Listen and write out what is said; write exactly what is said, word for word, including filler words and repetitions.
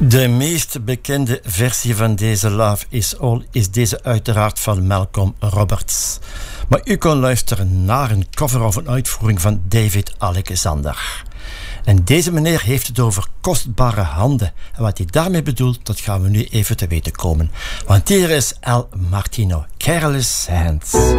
De meest bekende versie van deze Love Is All is deze uiteraard van Malcolm Roberts. Maar u kon luisteren naar een cover of een uitvoering van David Alexander. En deze meneer heeft het over kostbare handen. En wat hij daarmee bedoelt, dat gaan we nu even te weten komen. Want hier is El Martino, Careless Hands.